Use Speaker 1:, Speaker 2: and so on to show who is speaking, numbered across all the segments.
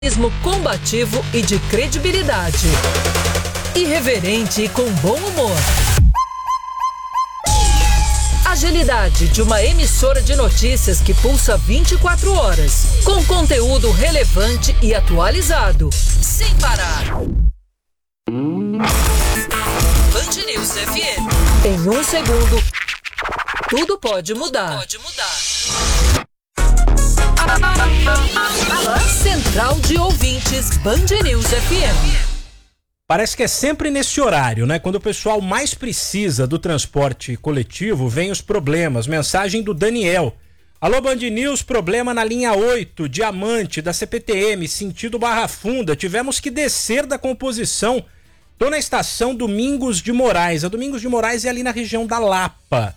Speaker 1: Combativo e de credibilidade. Irreverente e com bom humor. Agilidade de uma emissora de notícias que pulsa 24 horas, com conteúdo relevante e atualizado, sem parar. Band News FM. Em um segundo, tudo pode mudar. Central de Ouvintes, Band News FM.
Speaker 2: Parece que é sempre nesse horário, né? Quando o pessoal mais precisa do transporte coletivo, vem os problemas. Mensagem do Daniel. Alô, Band News, problema na linha 8, Diamante, da CPTM, sentido Barra Funda. Tivemos que descer da composição. Tô na estação Domingos de Moraes. A Domingos de Moraes é ali na região da Lapa.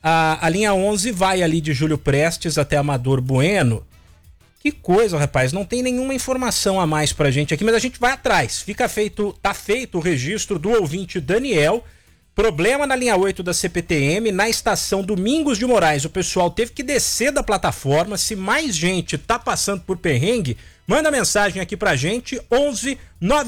Speaker 2: A linha 11 vai ali de Júlio Prestes até Amador Bueno. Que coisa, rapaz, não tem nenhuma informação a mais pra gente aqui, mas a gente vai atrás. Tá feito o registro do ouvinte Daniel. Problema na linha 8 da CPTM, na estação Domingos de Moraes. O pessoal teve que descer da plataforma. Se mais gente tá passando por perrengue, manda mensagem aqui pra gente, 11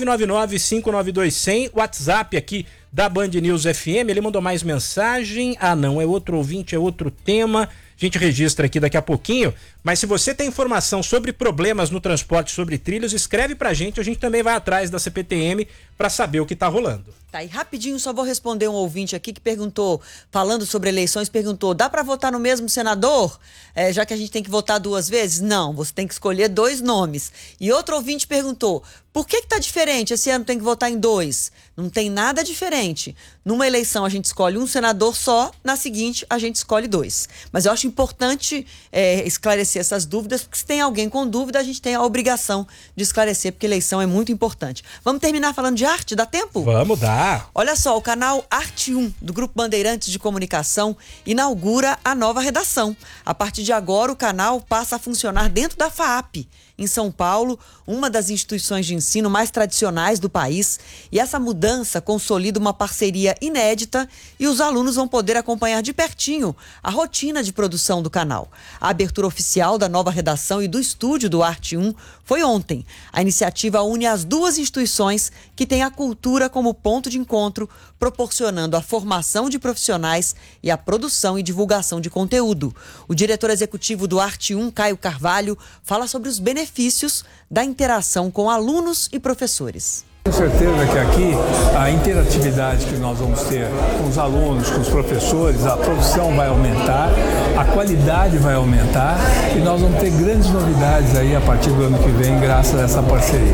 Speaker 2: 999 592 100, WhatsApp aqui da Band News FM. Ele mandou mais mensagem. Ah, não, é outro ouvinte, é outro tema. A gente registra aqui daqui a pouquinho, mas se você tem informação sobre problemas no transporte, sobre trilhos, escreve pra gente, a gente também vai atrás da CPTM pra saber o que tá rolando.
Speaker 3: Tá, e rapidinho só vou responder um ouvinte aqui que perguntou, falando sobre eleições, perguntou, dá pra votar no mesmo senador? Já que a gente tem que votar 2 vezes? Não, você tem que escolher 2 nomes. E outro ouvinte perguntou, por que tá diferente? Esse ano tem que votar em 2. Não tem nada diferente. Numa eleição a gente escolhe um senador só, na seguinte a gente escolhe 2. Mas eu acho importante esclarecer essas dúvidas, porque se tem alguém com dúvida, a gente tem a obrigação de esclarecer, porque eleição é muito importante. Vamos terminar falando de arte? Dá tempo?
Speaker 2: Vamos dar.
Speaker 3: Olha só, o canal Arte 1, do Grupo Bandeirantes de Comunicação, inaugura a nova redação. A partir de agora, o canal passa a funcionar dentro da FAAP, em São Paulo, uma das instituições de ensino mais tradicionais do país. E essa mudança consolida uma parceria inédita e os alunos vão poder acompanhar de pertinho a rotina de produção do canal. A abertura oficial da nova redação e do estúdio do Arte 1 foi ontem. A iniciativa une as 2 instituições que têm a cultura como ponto de encontro, proporcionando a formação de profissionais e a produção e divulgação de conteúdo. O diretor executivo do Arte 1, Caio Carvalho, fala sobre os benefícios da interação com alunos e professores.
Speaker 4: Tenho certeza que aqui a interatividade que nós vamos ter com os alunos, com os professores, a produção vai aumentar, a qualidade vai aumentar e nós vamos ter grandes novidades aí a partir do ano que vem, graças a essa parceria.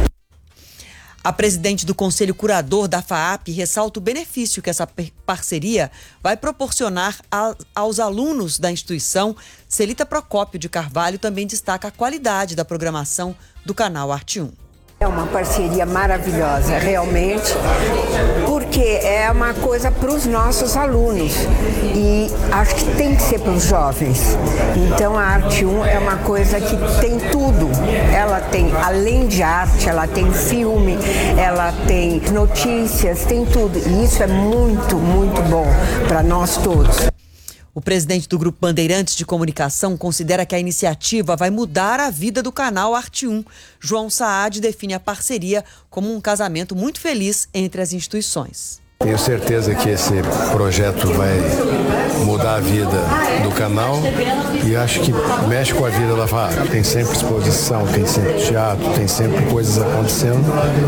Speaker 3: A presidente do Conselho Curador da FAAP ressalta o benefício que essa parceria vai proporcionar aos alunos da instituição. Celita Procópio de Carvalho também destaca a qualidade da programação do canal Arte 1.
Speaker 5: É uma parceria maravilhosa, realmente, porque é uma coisa para os nossos alunos e acho que tem que ser para os jovens. Então a Arte 1 é uma coisa que tem tudo. Ela tem, além de arte, ela tem filme, ela tem notícias, tem tudo. E isso é muito, muito bom para nós todos.
Speaker 3: O presidente do Grupo Bandeirantes de Comunicação considera que a iniciativa vai mudar a vida do canal Arte 1. João Saad define a parceria como um casamento muito feliz entre as instituições.
Speaker 6: Tenho certeza que esse projeto vai mudar a vida do canal e acho que mexe com a vida da FAAP. Tem sempre exposição, tem sempre teatro, tem sempre coisas acontecendo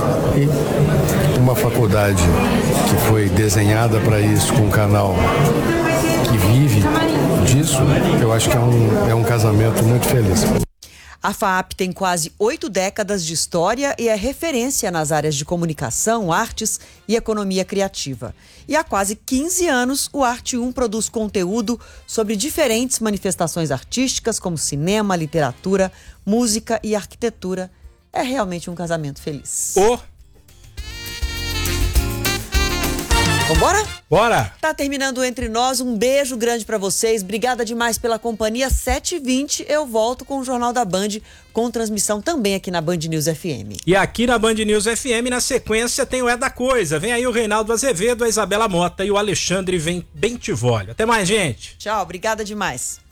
Speaker 6: e uma faculdade que foi desenhada para isso, com um canal que vive disso, eu acho que é um casamento muito feliz.
Speaker 3: A FAAP tem quase 8 décadas de história e é referência nas áreas de comunicação, artes e economia criativa. E há quase 15 anos, o Arte 1 produz conteúdo sobre diferentes manifestações artísticas, como cinema, literatura, música e arquitetura. É realmente um casamento feliz. Vambora?
Speaker 2: Bora!
Speaker 3: Tá terminando Entre Nós, um beijo grande pra vocês, obrigada demais pela companhia. 7h20 eu volto com o Jornal da Band, com transmissão também aqui na Band News FM.
Speaker 2: E aqui na Band News FM, na sequência, tem o É da Coisa. Vem aí o Reinaldo Azevedo, a Isabela Mota e o Alexandre Bentivolio. Até mais, gente!
Speaker 3: Tchau, obrigada demais.